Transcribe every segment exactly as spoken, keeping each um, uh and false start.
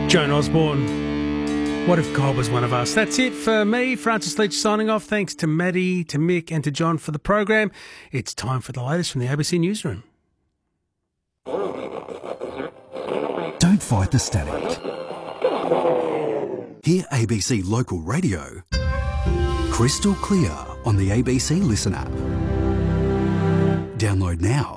Joan Osborne, What If God Was One of Us? That's it for me, Francis Leach signing off. Thanks to Maddie, to Mick and to John for the program. It's time for the latest from the A B C Newsroom. Don't fight the static. Hear A B C Local Radio crystal clear on the A B C Listen app. Download now.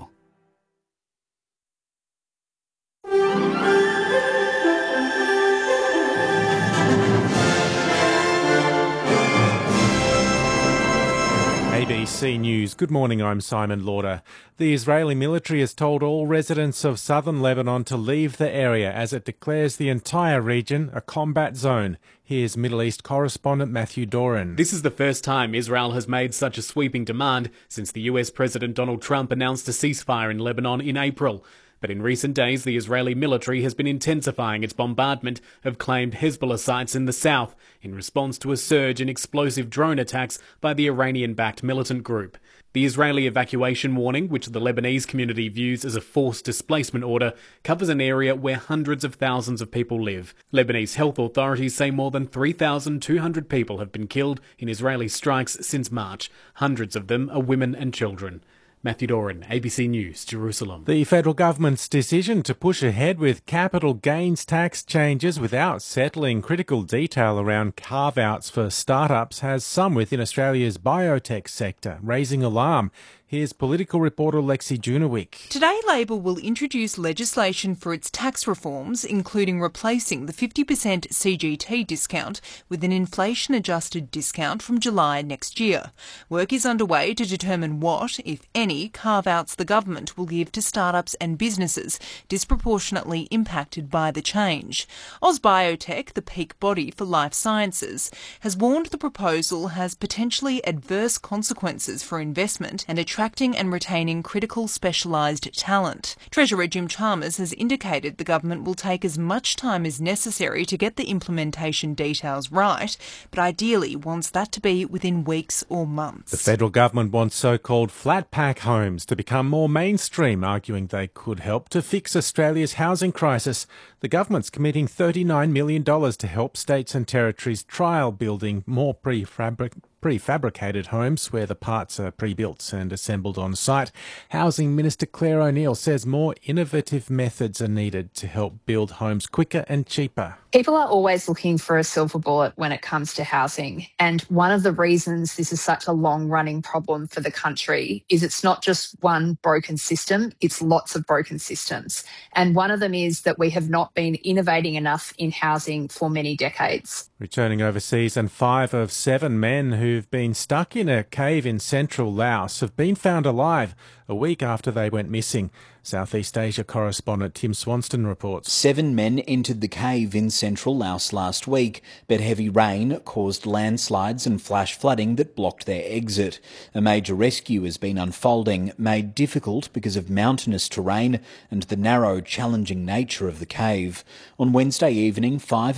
A B C News. Good morning, I'm Simon Lauder. The Israeli military has told all residents of southern Lebanon to leave the area as it declares the entire region a combat zone. Here's Middle East correspondent Matthew Doran. This is the first time Israel has made such a sweeping demand since the U S President Donald Trump announced a ceasefire in Lebanon in April. But in recent days, the Israeli military has been intensifying its bombardment of claimed Hezbollah sites in the south in response to a surge in explosive drone attacks by the Iranian-backed militant group. The Israeli evacuation warning, which the Lebanese community views as a forced displacement order, covers an area where hundreds of thousands of people live. Lebanese health authorities say more than three thousand two hundred people have been killed in Israeli strikes since March. Hundreds of them are women and children. Matthew Doran, A B C News, Jerusalem. The federal government's decision to push ahead with capital gains tax changes without settling critical detail around carve-outs for startups has some within Australia's biotech sector raising alarm. Here's political reporter Lexi Junowick. Today, Labor will introduce legislation for its tax reforms, including replacing the fifty percent C G T discount with an inflation-adjusted discount from July next year. Work is underway to determine what, if any, carve-outs the government will give to startups and businesses disproportionately impacted by the change. AusBiotech, the peak body for life sciences, has warned the proposal has potentially adverse consequences for investment and attracting and retaining critical specialised talent. Treasurer Jim Chalmers has indicated the government will take as much time as necessary to get the implementation details right, but ideally wants that to be within weeks or months. The federal government wants so-called flat pack homes to become more mainstream, arguing they could help to fix Australia's housing crisis. The government's committing thirty-nine million dollars to help states and territories trial building more prefabric prefabricated homes where the parts are pre-built and assembled on site. Housing Minister Claire O'Neil says more innovative methods are needed to help build homes quicker and cheaper. People are always looking for a silver bullet when it comes to housing. And one of the reasons this is such a long-running problem for the country is it's not just one broken system, it's lots of broken systems. And one of them is that we have not been innovating enough in housing for many decades. Returning overseas, and five of seven men who've been stuck in a cave in central Laos have been found alive a week after they went missing. Southeast Asia correspondent Tim Swanston reports. Seven men entered the cave in central Laos last week, but heavy rain caused landslides and flash flooding that blocked their exit. A major rescue has been unfolding, made difficult because of mountainous terrain and the narrow, challenging nature of the cave. On Wednesday evening, five